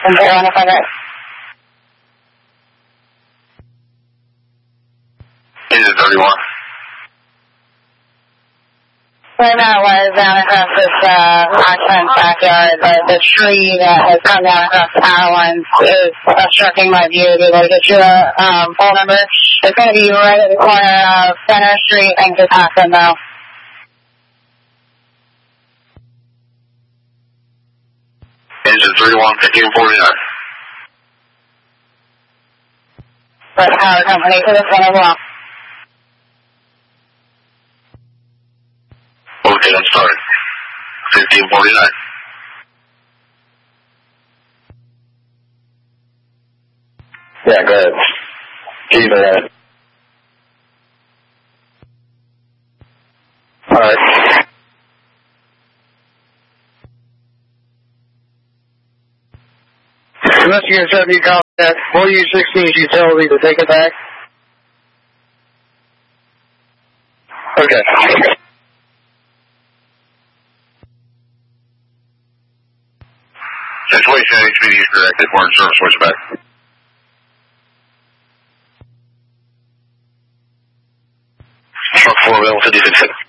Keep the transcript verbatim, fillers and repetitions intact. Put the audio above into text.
And zero one five eight. Engine thirty-one. Right now, was down across this uh, occupant's backyard. The, the tree that has come down across the power lines is obstructing my view. We'd like to get you a um, phone number. It's going to be right at the corner of Center Street and Catoctin now. Engine thirty-one, fifteen forty-nine. For the power company to this one as well. Okay, I'm sorry. fifteen forty-nine. Yeah, go ahead. Keep it. All right. Michigan seventy, contact four U sixteen utility to take it back. Okay. Situation H P D is corrected. We're in service. Switch back. Truck four, level fifty-six.